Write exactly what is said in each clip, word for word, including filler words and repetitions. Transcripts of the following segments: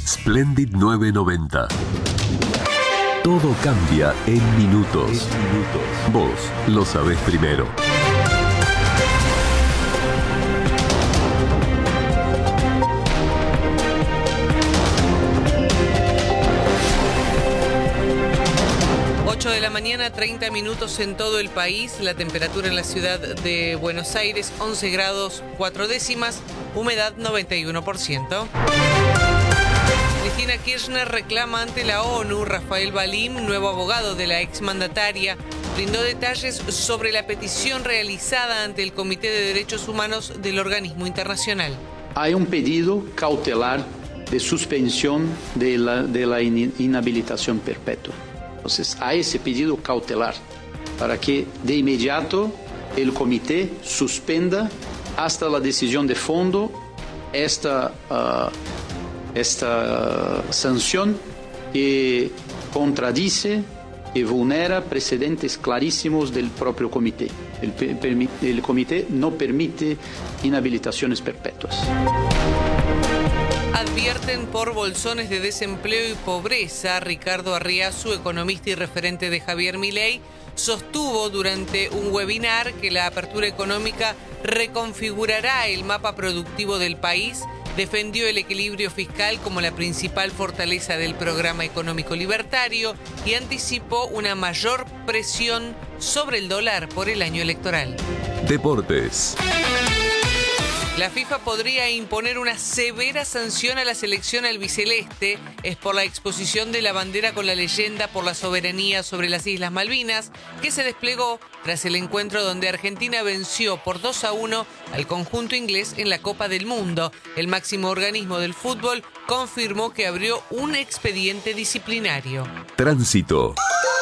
Splendid nueve noventa. Todo cambia en minutos. En minutos. Vos lo sabés primero. ocho de la mañana, treinta minutos en todo el país. La temperatura en la ciudad de Buenos Aires, once grados cuatro décimas, humedad noventa y uno por ciento. Cristina Kirchner reclama ante la ONU. Rafael Balim, nuevo abogado de la exmandataria, brindó detalles sobre la petición realizada ante el Comité de Derechos Humanos del organismo internacional. Hay un pedido cautelar de suspensión de la, de la in, inhabilitación perpetua. Entonces, hay ese pedido cautelar para que de inmediato el comité suspenda hasta la decisión de fondo esta, uh, esta sanción que contradice y vulnera precedentes clarísimos del propio comité. El, el comité no permite inhabilitaciones perpetuas. Advierten por bolsones de desempleo y pobreza. Ricardo Arriazu, economista y referente de Javier Milei, sostuvo durante un webinar que la apertura económica reconfigurará el mapa productivo del país. Defendió el equilibrio fiscal como la principal fortaleza del programa económico libertario y anticipó una mayor presión sobre el dólar por el año electoral. Deportes. La FIFA podría imponer una severa sanción a la selección albiceleste. Es por la exposición de la bandera con la leyenda por la soberanía sobre las Islas Malvinas, que se desplegó tras el encuentro donde Argentina venció por dos a uno al conjunto inglés en la Copa del Mundo. El máximo organismo del fútbol confirmó que abrió un expediente disciplinario. Tránsito.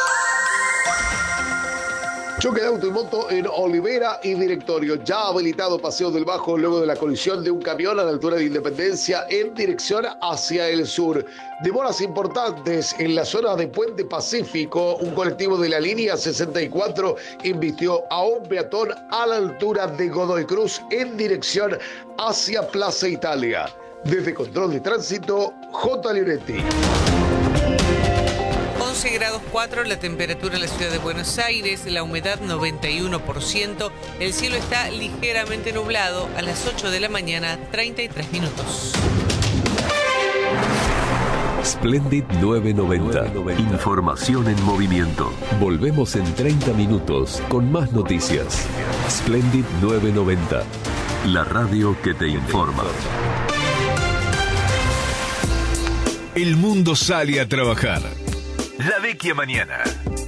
Choque de auto y moto en Olivera y Directorio. Ya habilitado Paseo del Bajo luego de la colisión de un camión a la altura de Independencia en dirección hacia el sur. Demoras importantes en la zona de Puente Pacífico. Un colectivo de la línea sesenta y cuatro invistió a un peatón a la altura de Godoy Cruz en dirección hacia Plaza Italia. Desde Control de Tránsito, J. Lionetti. once grados cuatro, la temperatura en la ciudad de Buenos Aires, la humedad noventa y uno por ciento, el cielo está ligeramente nublado. A las ocho de la mañana, treinta y tres minutos. Splendid nueve noventa. Información en movimiento. Volvemos en treinta minutos con más noticias. Splendid nueve noventa. La radio que te informa. El mundo sale a trabajar. La Vecchia Mañana.